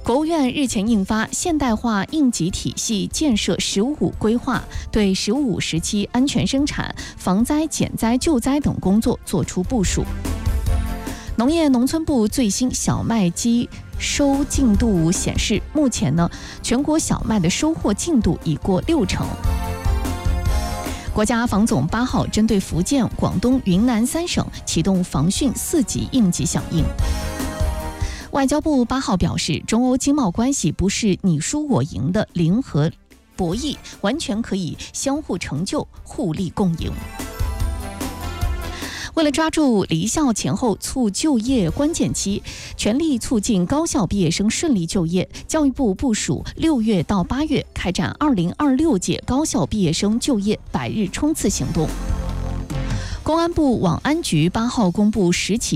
国务院日前印发《现代化应急体系建设“十五五”规划》，对“十五五”时期安全生产、防灾减灾救灾等工作作出部署。农业农村部最新小麦机收进度显示，目前全国小麦的收获进度已过60%。国家防总8号针对福建、广东、云南3省启动防汛4级应急响应。外交部8号表示，中欧经贸关系不是你输我赢的零和博弈，完全可以相互成就、互利共赢。为了抓住离校前后促就业关键期，全力促进高校毕业生顺利就业，教育部部署6月到8月开展2026届高校毕业生就业100日冲刺行动。公安部网安局8号公布10起